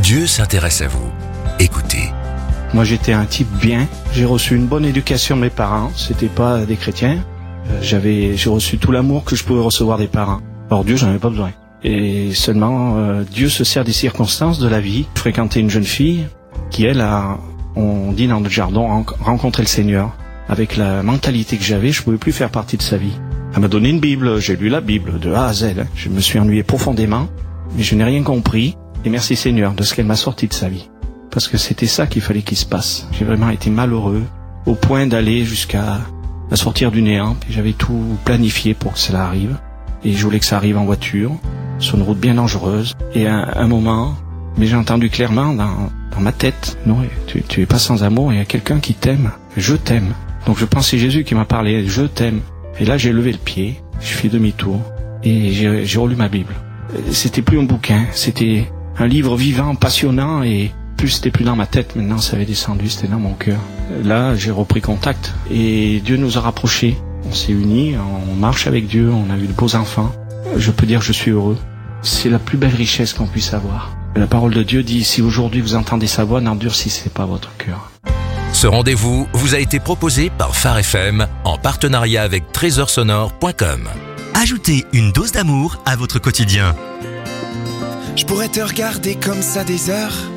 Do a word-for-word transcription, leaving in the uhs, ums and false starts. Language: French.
Dieu s'intéresse à vous. Écoutez. Moi, j'étais un type bien. J'ai reçu une bonne éducation de mes parents. C'était pas des chrétiens. Euh, j'avais, j'ai reçu tout l'amour que je pouvais recevoir des parents. Or, Dieu, j'en avais pas besoin. Et seulement, euh, Dieu se sert des circonstances de la vie. Je fréquentais une jeune fille qui, elle, a, on dit dans le jargon, rencontré le Seigneur. Avec la mentalité que j'avais, je pouvais plus faire partie de sa vie. Elle m'a donné une Bible. J'ai lu la Bible de A à Z. Je me suis ennuyé profondément, mais je n'ai rien compris. Et merci Seigneur de ce qu'elle m'a sorti de sa vie. Parce que c'était ça qu'il fallait qu'il se passe. J'ai vraiment été malheureux, au point d'aller jusqu'à la sortir du néant. Puis j'avais tout planifié pour que cela arrive. Et je voulais que ça arrive en voiture, sur une route bien dangereuse. Et à un moment, mais j'ai entendu clairement dans, dans ma tête, non, tu, tu es pas sans amour, il y a quelqu'un qui t'aime. Je t'aime. Donc je pense que c'est Jésus qui m'a parlé, je t'aime. Et là j'ai levé le pied, j'ai fait demi-tour et j'ai, j'ai relu ma Bible. C'était plus un bouquin, c'était un livre vivant, passionnant, et plus c'était plus dans ma tête, maintenant ça avait descendu, c'était dans mon cœur. Là j'ai repris contact et Dieu nous a rapprochés. On s'est unis, on marche avec Dieu, on a eu de beaux enfants. Je peux dire que je suis heureux. C'est la plus belle richesse qu'on puisse avoir. La parole de Dieu dit, si aujourd'hui vous entendez sa voix, n'endurcissez pas votre cœur. Ce rendez-vous vous a été proposé par Phare F M en partenariat avec trésor sonore point com. Ajoutez une dose d'amour à votre quotidien. Je pourrais te regarder comme ça des heures,